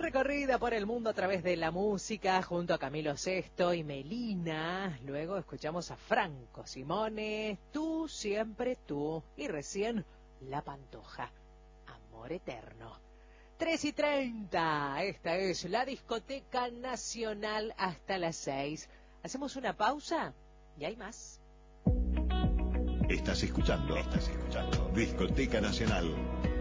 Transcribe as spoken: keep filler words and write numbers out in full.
Recorrida por el mundo a través de la música junto a Camilo Sesto y Melina. Luego escuchamos a Franco Simone, Tú siempre tú. Y recién La Pantoja, Amor Eterno. tres y treinta, esta es la Discoteca Nacional hasta las seis. Hacemos una pausa y hay más. Estás escuchando, estás escuchando Discoteca Nacional